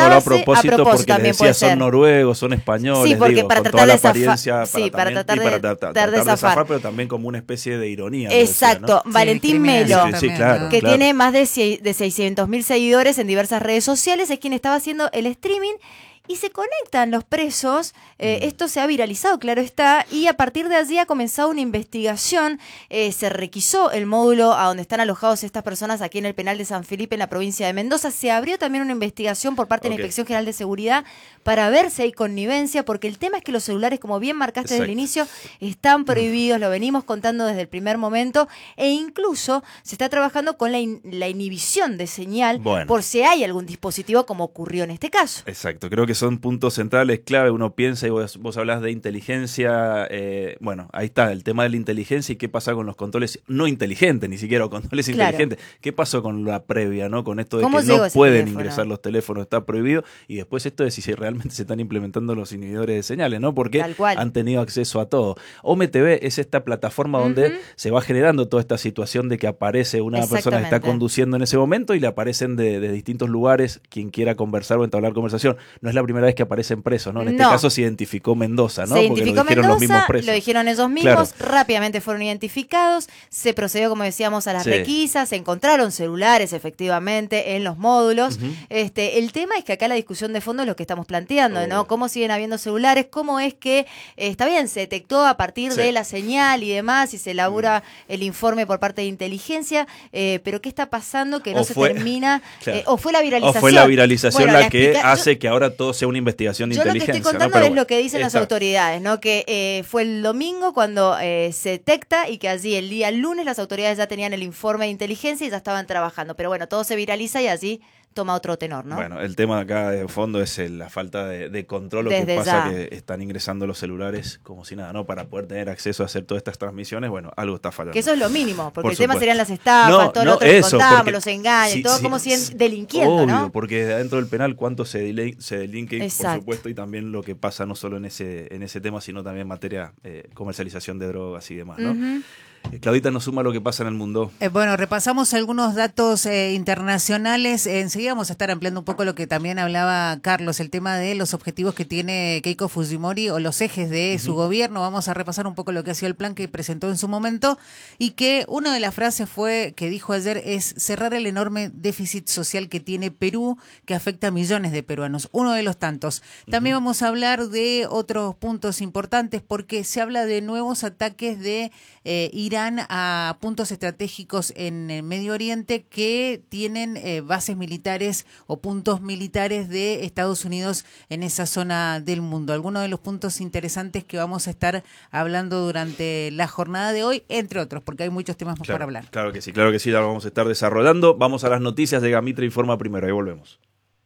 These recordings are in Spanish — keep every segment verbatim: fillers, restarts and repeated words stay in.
habló a propósito, a propósito porque también decía son ser. noruegos, son españoles, sí, porque digo, para con tratar toda la de zafar, apariencia sí, para, para también, tratar de, para tratar, tratar de tratar de zafar. zafar, pero también como una especie de ironía. Exacto, Decía, ¿no? Valentín Sí, Melo, sí, sí, claro, que claro. tiene más de, de seiscientos mil seguidores en diversas redes sociales, es quien estaba haciendo el streaming. Y se conectan los presos, eh, mm. esto se ha viralizado, claro está, y a partir de allí ha comenzado una investigación, eh, se requisó el módulo a donde están alojados estas personas aquí en el penal de San Felipe, en la provincia de Mendoza, se abrió también una investigación por parte okay. de la Inspección General de Seguridad para ver si hay connivencia, porque el tema es que los celulares, como bien marcaste Exacto. desde el inicio, están prohibidos, mm. lo venimos contando desde el primer momento, e incluso se está trabajando con la, in, la inhibición de señal bueno. por si hay algún dispositivo como ocurrió en este caso. Exacto, creo que son puntos centrales, clave, uno piensa y vos, vos hablás de inteligencia, eh, bueno, ahí está, el tema de la inteligencia y qué pasa con los controles no inteligentes, ni siquiera controles claro. inteligentes, qué pasó con la previa, ¿no? Con esto de que no pueden teléfono? ingresar los teléfonos, está prohibido, y después esto de si realmente se están implementando los inhibidores de señales, ¿no? Porque han tenido acceso a todo. Ome T V es esta plataforma uh-huh. donde se va generando toda esta situación de que aparece una persona que está conduciendo en ese momento y le aparecen de, de distintos lugares quien quiera conversar o entablar conversación. No es la primera vez que aparecen presos, ¿no? En este no. caso se identificó Mendoza, ¿no? Se identificó Porque lo dijeron Mendoza, los mismos presos. Lo dijeron ellos mismos, claro. rápidamente fueron identificados, se procedió, como decíamos, a las sí. requisas, se encontraron celulares, efectivamente, en los módulos. Uh-huh. Este, el tema es que acá la discusión de fondo es lo que estamos planteando, oh. ¿no? ¿Cómo siguen habiendo celulares? ¿Cómo es que, eh, está bien, se detectó a partir sí. de la señal y demás, y se elabora uh-huh. el informe por parte de inteligencia, eh, pero ¿qué está pasando que no o se fue, termina? Claro. Eh, o fue la viralización. O fue la viralización bueno, la, la que explica- hace yo, que ahora todo sea una investigación de yo inteligencia. Yo lo que estoy contando ¿no? es bueno, lo que dicen está. las autoridades, ¿no? Que eh, fue el domingo cuando eh, se detecta y que allí el día lunes las autoridades ya tenían el informe de inteligencia y ya estaban trabajando. Pero bueno, todo se viraliza y así toma otro tenor, ¿no? Bueno, el tema acá de fondo es el, la falta de, de control, lo Desde que pasa ya. que están ingresando los celulares como si nada, ¿no? Para poder tener acceso a hacer todas estas transmisiones, bueno, algo está fallando. Que eso es lo mínimo, porque Por el tema supuesto. serían las estafas, no, todo no, lo otro que eso, contamos, porque, los engaños, sí, todo sí, como siguen sí, delinquiendo, obvio, ¿no? porque dentro del penal cuánto se, dele, se delinque, Exacto. por supuesto, y también lo que pasa no solo en ese, en ese tema, sino también en materia eh, comercialización de drogas y demás, ¿no? Uh-huh. Claudita nos suma lo que pasa en el mundo. Eh, bueno, repasamos algunos datos eh, internacionales. Eh, enseguida vamos a estar ampliando un poco lo que también hablaba Carlos, el tema de los objetivos que tiene Keiko Fujimori o los ejes de uh-huh. su gobierno. Vamos a repasar un poco lo que ha sido el plan que presentó en su momento y que una de las frases fue que dijo ayer es cerrar el enorme déficit social que tiene Perú, que afecta a millones de peruanos. Uno de los tantos. También uh-huh. vamos a hablar de otros puntos importantes porque se habla de nuevos ataques de eh, Irán a puntos estratégicos en el Medio Oriente que tienen eh, bases militares o puntos militares de Estados Unidos en esa zona del mundo. Algunos de los puntos interesantes que vamos a estar hablando durante la jornada de hoy, entre otros, porque hay muchos temas más claro, para hablar. Claro que sí, claro que sí, ya lo vamos a estar desarrollando. Vamos a las noticias de Gamitra Informa primero, ahí volvemos.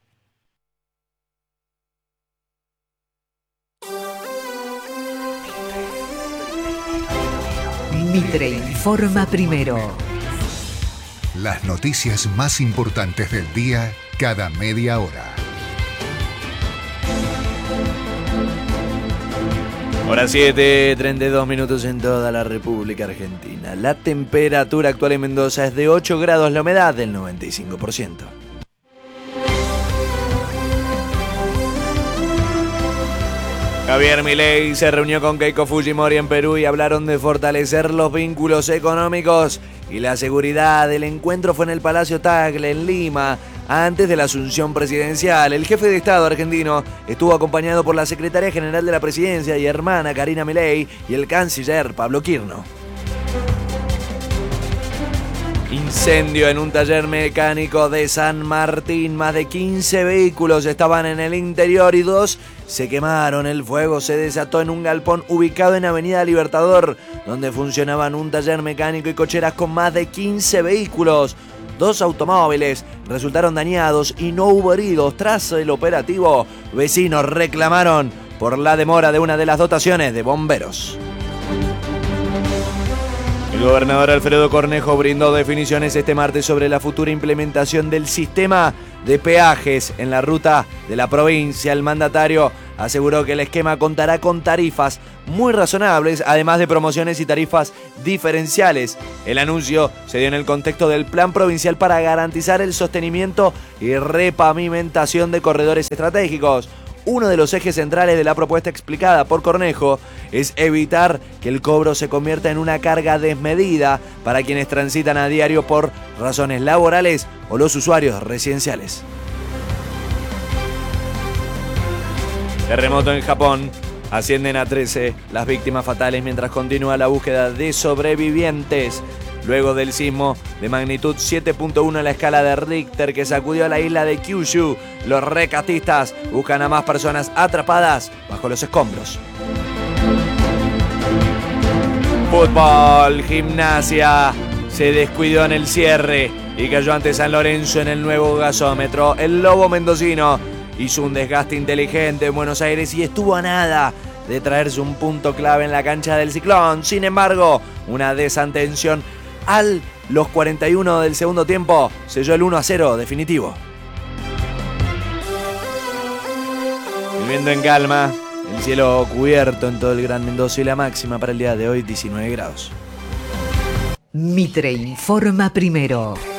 Mitre informa primero. Las noticias más importantes del día cada media hora. Hora siete, treinta y dos minutos en toda la República Argentina. La temperatura actual en Mendoza es de ocho grados, la humedad del noventa y cinco por ciento. Javier Milei se reunió con Keiko Fujimori en Perú y hablaron de fortalecer los vínculos económicos y la seguridad. El encuentro fue en el Palacio Tagle, en Lima, antes de la asunción presidencial. El jefe de Estado argentino estuvo acompañado por la secretaria general de la presidencia y hermana Karina Milei y el canciller Pablo Quirno. Incendio en un taller mecánico de San Martín. Más de quince vehículos estaban en el interior y dos se quemaron. El fuego se desató en un galpón ubicado en Avenida Libertador, donde funcionaban un taller mecánico y cocheras con más de quince vehículos. Dos automóviles resultaron dañados y no hubo heridos. Tras el operativo, vecinos reclamaron por la demora de una de las dotaciones de bomberos. El gobernador Alfredo Cornejo brindó definiciones este martes sobre la futura implementación del sistema de peajes en la ruta de la provincia. El mandatario aseguró que el esquema contará con tarifas muy razonables, además de promociones y tarifas diferenciales. El anuncio se dio en el contexto del Plan Provincial para garantizar el sostenimiento y repavimentación de corredores estratégicos. Uno de los ejes centrales de la propuesta explicada por Cornejo es evitar que el cobro se convierta en una carga desmedida para quienes transitan a diario por razones laborales o los usuarios residenciales. Terremoto en Japón. Ascienden a trece las víctimas fatales mientras continúa la búsqueda de sobrevivientes. Luego del sismo de magnitud siete punto uno en la escala de Richter que sacudió a la isla de Kyushu, los rescatistas buscan a más personas atrapadas bajo los escombros. Fútbol, Gimnasia se descuidó en el cierre y cayó ante San Lorenzo en el nuevo gasómetro. El Lobo mendocino hizo un desgaste inteligente en Buenos Aires y estuvo a nada de traerse un punto clave en la cancha del Ciclón. Sin embargo, una desatención al los cuarenta y uno del segundo tiempo selló el uno a cero definitivo. Viviendo en calma, el cielo cubierto en todo el Gran Mendoza y la máxima para el día de hoy diecinueve grados. Mitre informa primero.